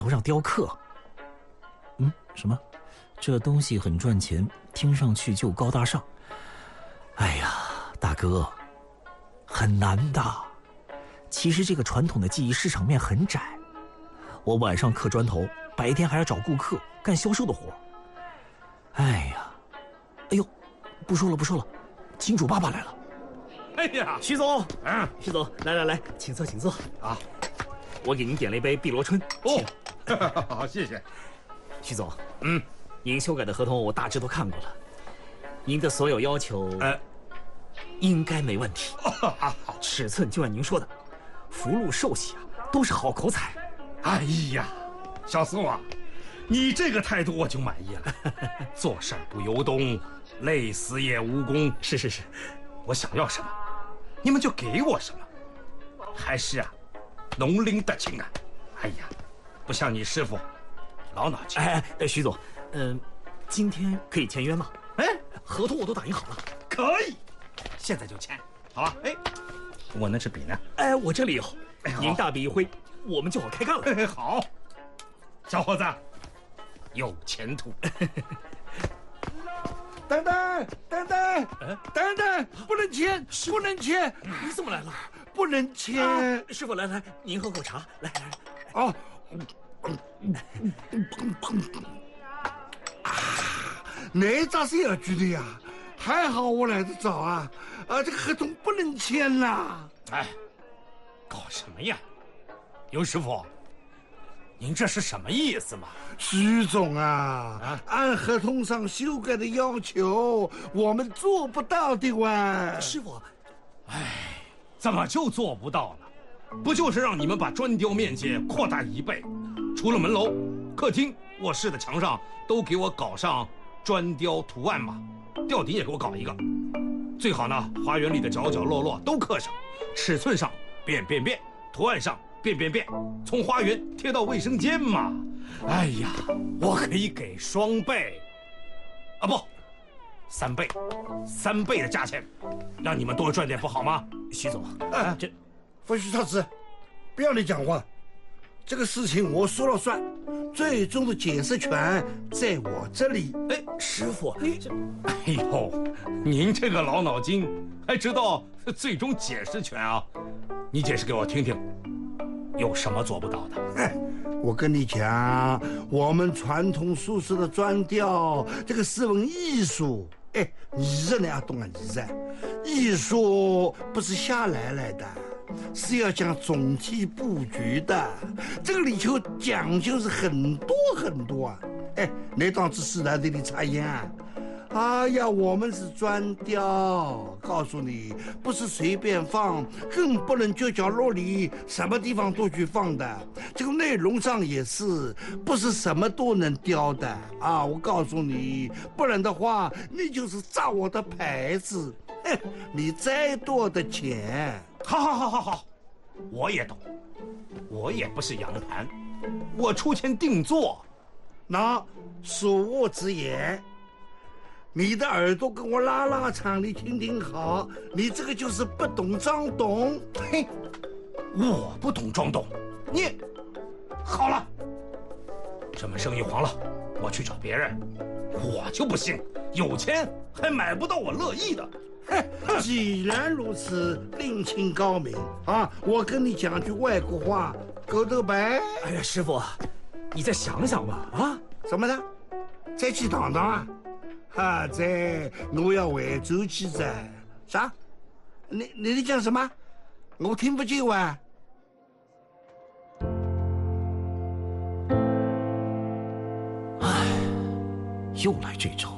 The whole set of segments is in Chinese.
头上雕刻。什么？这东西很赚钱，听上去就高大上。哎呀，大哥，很难的。其实这个传统的技艺市场面很窄，我晚上刻砖头，白天还要找顾客干销售的活。哎呀，哎呦，不说了，金主爸爸来了。 哎呀， 徐总，徐总，来，请坐啊。我给您点了一杯碧螺春。 哦，好，谢谢。 徐总，您修改的合同我大致都看过了，您的所有要求，应该没问题。 好， 尺寸就按您说的，福禄寿喜都是好口彩。 哎呀，小宋啊，你这个态度我就满意了。做事不由衷，累死也无功。 是， 我想要什么，你们就给我什么。还是农林得情啊。哎呀，不像你师傅，老脑筋。 徐总，今天可以签约吗？合同我都打印好了。 可以，现在就签，好吧？我那支笔呢？ 我这里有。您大笔一挥，我们就好开干了。 好，小伙子，有前途。等等，不能签，不能签！ 你怎么来了？ 不能签！ 师傅，来，您喝口茶，来。 哦，那咋是要举的呀？还好我来得早啊！这个合同不能签啦！搞什么呀？尤师傅，您这是什么意思嘛？徐总按合同上修改的要求，我们做不到的哇！ 师傅， 怎么就做不到呢？不就是让你们把砖雕面积扩大1倍，除了门楼、客厅、卧室的墙上都给我搞上砖雕图案吗？吊顶也给我搞一个，最好呢，花园里的角角落落都刻上，尺寸上变，图案上变，从花园贴到卫生间嘛。哎呀，我可以给2倍，不，3倍，3倍的价钱，让你们多赚点不好吗？ 徐总，这冯徐太子，不要你讲话，这个事情我说了算，最终的解释权在我这里。 师傅， 哎呦，您这个老脑筋还知道最终解释权啊？你解释给我听听，有什么做不到的？ 我跟你讲，我们传统宿舍的砖雕，这个是门艺术。艺术呢要懂啊，艺术不是瞎来的，是要讲总体布局的，这个里头讲究是很多啊。那档子是来这里插烟啊？哎呀，我们是砖雕，告诉你，不是随便放，更不能就角落里什么地方都去放的。这个内容上也是，不是什么都能雕的啊！我告诉你，不然的话，你就是炸我的牌子。你再多的钱， 好，我也懂，我也不是洋盘，我出钱定做。 那恕我直言。你的耳朵跟我拉长，你听听好，你这个就是不懂装懂。 我不懂装懂，你好了，这门生意黄了，我去找别人。我就不信有钱还买不到我乐意的。 既然如此，另请高明啊！我跟你讲句外国话，狗头白。 哎呀，师傅，你再想想吧啊！ 什么的？再去躺啊！我要回州去噻。啥？你讲什么？我听不见哇。 又来这招。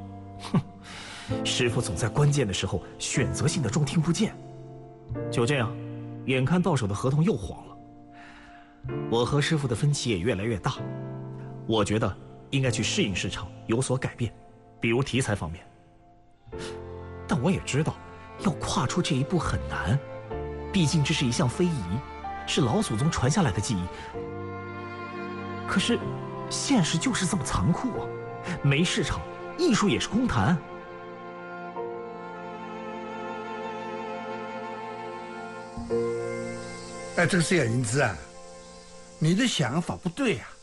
师傅总在关键的时候选择性的装听不见。就这样，眼看到手的合同又黄了。我和师傅的分歧也越来越大。我觉得应该去适应市场，有所改变。比如题材方面，但我也知道，要跨出这一步很难，毕竟这是一项非遗，是老祖宗传下来的技艺。可是，现实就是这么残酷啊！没市场，艺术也是空谈。 这个摄影师啊，你的想法不对啊！